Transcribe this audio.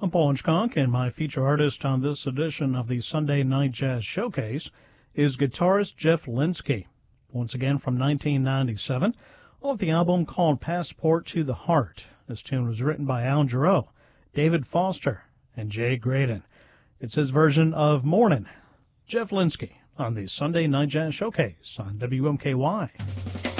I'm Paul Hitchcock, and my feature artist on this edition of the Sunday Night Jazz Showcase is guitarist Jeff Lynskey, once again from 1997, off the album called Passport to the Heart. This tune was written by Al Jarreau, David Foster, and Jay Graydon. It's his version of Morning. Jeff Lynskey on the Sunday Night Jazz Showcase on WMKY.